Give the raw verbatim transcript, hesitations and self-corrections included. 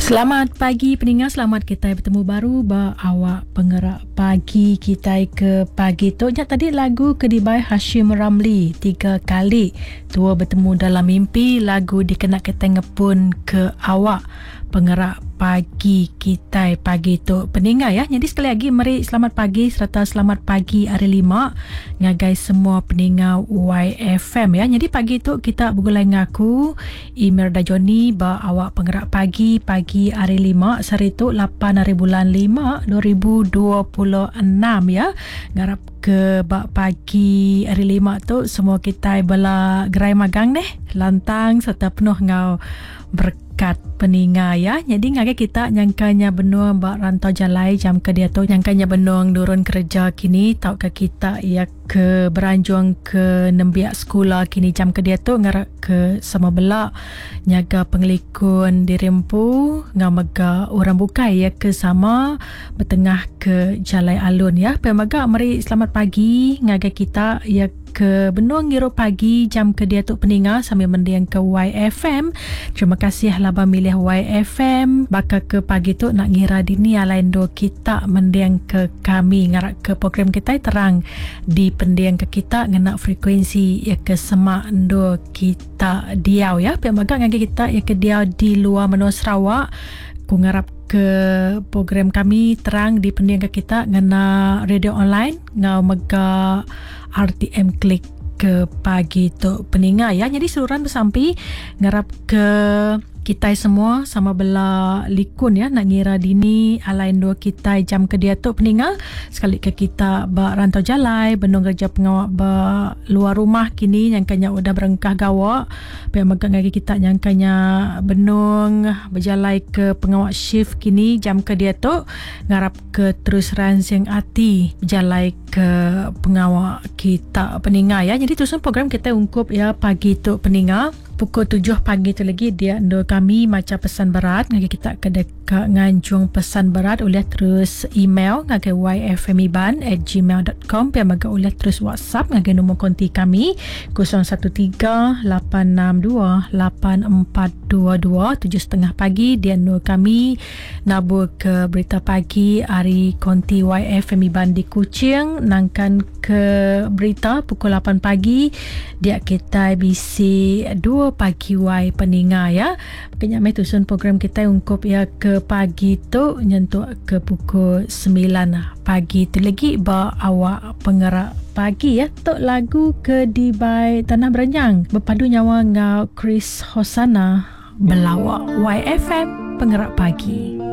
Selamat pagi pendengar, selamat kita bertemu baru ba awak penggerak pagi kita ke pagi tu. Nya tadi lagu Kedibai Hashim Ramli tiga kali tua bertemu dalam mimpi, lagu dikenak ketengah pun ke awak penggerak pagi kita pagi tu pendengar ya. Jadi sekali lagi mari selamat pagi serta selamat pagi hari lima ngagai semua pendengar Y F M ya. Jadi pagi tu kita bergulai ngaku Imelda Joni ba awak penggerak pagi pagi hari lima sehari tu lapan hari bulan lima dua ribu dua puluh enam ya. Ngarap ke bak pagi hari lima tu semua kita bela gerai magang deh lantang serta penuh ngau berkat peninga ya. Jadi ngagai kita nyangkanya benua bak rantau jalai jam ke dia tu nyangkanya benung turun kerja kini tau ke kita ia ke beranjung ke nembiak sekolah kini jam ke dia tu ngarak ke sama belak nyaga pengelikun dirimpu ngamaga orang bukai ya ke sama bertengah ke jalai alun ya. Pemaga mari selamat pagi ngagai kita ia ke benua ngiru pagi jam ke dia tu peninga sambil mendiang ke Y F M. Terima kasih laba milih Y F M baka ke pagi tu nak ngira dini alain do kita mendiang ke kami ngarak ke program kita terang di pendiang ke kita ngena frekuensi ya ke semak do kita diau ya. Pemaga ngagi kita ya ke diau di luar menua Sarawak ku ngarap ke program kami terang di pendiang ke kita ngena radio online ngau mega R T M klik ke pagi tu peninga ya. Jadi seluruhan bersampi ngarap ke kita semua sama bela likun ya nak ngira dini alain dua kita jam ke dia tu peninga sekali ke kita ba rantau jalai benung kerja pengawak ba luar rumah kini nyangkanya udah berengkah gawak pe megang lagi kita nyangkanya benung berjalai ke pengawak shift kini jam ke dia tu ngarap ke terus ransing ati berjalai ke pengawak kita peninga ya. Jadi terus program kita ungkup ya pagi tu peninga pukul tujuh pagi tu lagi dia ndo kami macam pesan berat ngagi kita ke dekat nganjung pesan berat oleh terus email ngagi yfmiban at gmail dot com pia maga oleh terus WhatsApp ngagi nombor konti kami kosong satu tiga lapan enam dua lapan empat dua dua tujuh setengah pagi dia ndo kami nabur ke berita pagi hari konti yfmiban di Kuching nangkan ke berita pukul lapan pagi dia kita bisi dua pagi Y peninga ya. Makanya mai tusun program kita ungkup ya ke pagi tu nyentuh ke pukul sembilan pagi tu lagi ba awak penggerak pagi ya. Tok lagu Kedibai Tanah Berenyang berpadu nyawa ngau Chris Hosana belawak Y F M penggerak pagi.